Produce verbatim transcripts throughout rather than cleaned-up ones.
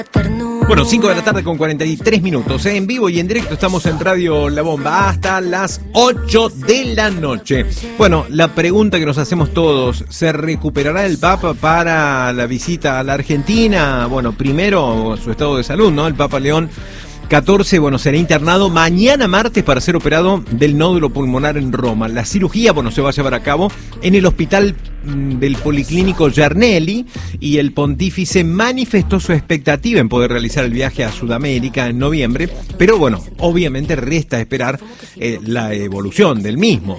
Bueno, cinco de la tarde con cuarenta y tres minutos, ¿eh? En vivo y en directo estamos en Radio La Bomba hasta las ocho de la noche. Bueno, la pregunta que nos hacemos todos, ¿se recuperará el Papa para la visita a la Argentina? Bueno, primero su estado de salud, ¿no? El Papa León catorce, bueno, será internado mañana martes para ser operado del nódulo pulmonar en Roma. La cirugía, bueno, se va a llevar a cabo en el hospital del Policlínico Giarnelli, y el pontífice manifestó su expectativa en poder realizar el viaje a Sudamérica en noviembre, pero bueno, obviamente resta esperar eh, la evolución del mismo.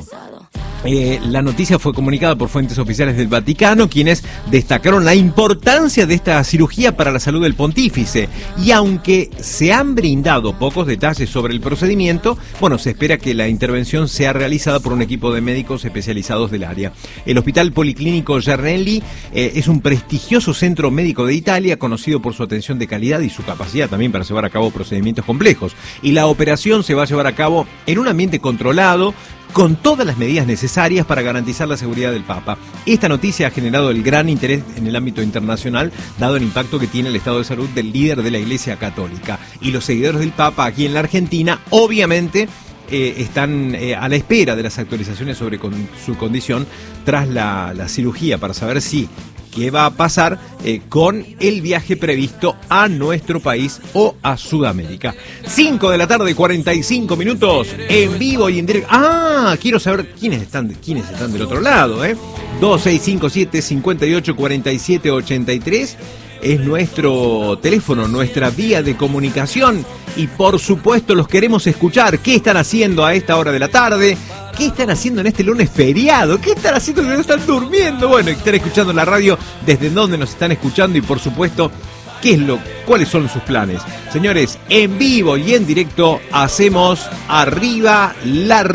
Eh, la noticia fue comunicada por fuentes oficiales del Vaticano, quienes destacaron la importancia de esta cirugía para la salud del pontífice, y aunque se han brindado pocos detalles sobre el procedimiento, bueno, se espera que la intervención sea realizada por un equipo de médicos especializados del área. El Hospital Policlínico Giarnelli eh, es un prestigioso centro médico de Italia, conocido por su atención de calidad y su capacidad también para llevar a cabo procedimientos complejos, y la operación se va a llevar a cabo en un ambiente controlado, con todas las medidas necesarias para garantizar la seguridad del Papa. Esta noticia ha generado el gran interés en el ámbito internacional, dado el impacto que tiene el estado de salud del líder de la Iglesia Católica. Y los seguidores del Papa aquí en la Argentina, obviamente, eh, están eh, a la espera de las actualizaciones sobre con, su condición tras la, la cirugía, para saber si qué va a pasar eh, con el viaje previsto a nuestro país o a Sudamérica. cinco de la tarde, cuarenta y cinco minutos, en vivo y en directo. Ah, quiero saber quiénes están, quiénes están del otro lado, ¿eh? dos seis cinco siete, cinco ocho, cuatro siete, ocho tres es nuestro teléfono, nuestra vía de comunicación, y por supuesto los queremos escuchar. ¿Qué están haciendo a esta hora de la tarde? ¿Qué están haciendo en este lunes feriado? ¿Qué están haciendo que no están durmiendo? Bueno, están escuchando la radio, desde dónde nos están escuchando, y por supuesto, ¿qué es lo, cuáles son sus planes? Señores, en vivo y en directo hacemos Arriba la